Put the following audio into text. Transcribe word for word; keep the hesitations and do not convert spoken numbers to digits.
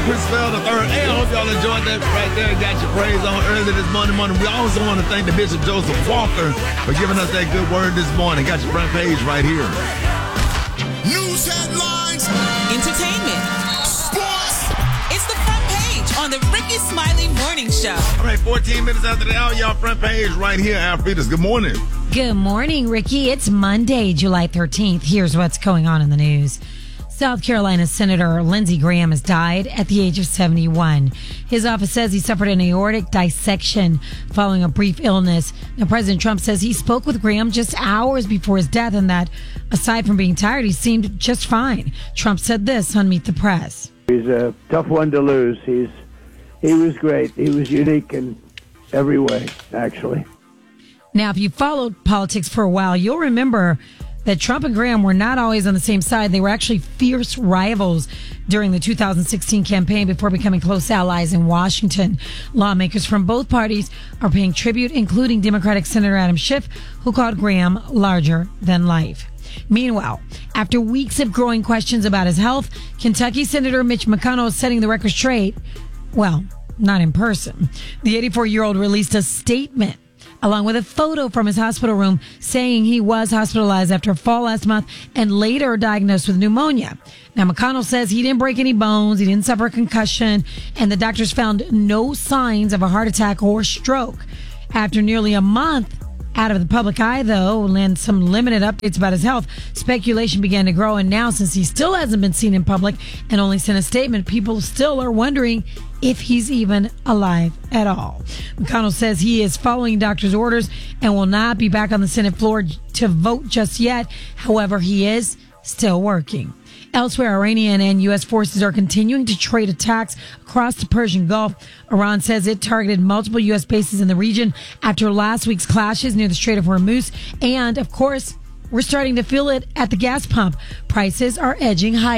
Christopher the third. Hey, I hope y'all enjoyed that right there. Got your praise on early this morning. morning. We also want to thank the Bishop Joseph Walker for giving us that good word this morning. Got your front page right here. News headlines. Entertainment. Sports. It's the front page on the Ricky Smiley Morning Show. All right, fourteen minutes after the hour, y'all front page right here. Alfredas, good morning. Good morning, Ricky. It's Monday, July thirteenth. Here's what's going on in the news. South Carolina Senator Lindsey Graham has died at the age of seventy-one. His office says he suffered an aortic dissection following a brief illness. Now, President Trump says he spoke with Graham just hours before his death and that, aside from being tired, he seemed just fine. Trump said this on Meet the Press. He's a tough one to lose. He's He was great. He was unique in every way, actually. Now, if you followed politics for a while, you'll remember that Trump and Graham were not always on the same side. They were actually fierce rivals during the two thousand sixteen campaign before becoming close allies in Washington. Lawmakers from both parties are paying tribute, including Democratic Senator Adam Schiff, who called Graham larger than life. Meanwhile, after weeks of growing questions about his health, Kentucky Senator Mitch McConnell is setting the record straight. Well, not in person. The eighty-four-year-old released a statement along with a photo from his hospital room saying he was hospitalized after a fall last month and later diagnosed with pneumonia. Now, McConnell says he didn't break any bones, he didn't suffer a concussion, and the doctors found no signs of a heart attack or stroke. After nearly a month out of the public eye, though, and some limited updates about his health, speculation began to grow, and now, since he still hasn't been seen in public and only sent a statement, people still are wondering if he's even alive at all. McConnell says he is following doctor's orders and will not be back on the Senate floor to vote just yet. However, he is still working. Elsewhere, Iranian and U S forces are continuing to trade attacks across the Persian Gulf. Iran says it targeted multiple U S bases in the region after last week's clashes near the Strait of Hormuz. And, of course, we're starting to feel it at the gas pump. Prices are edging higher.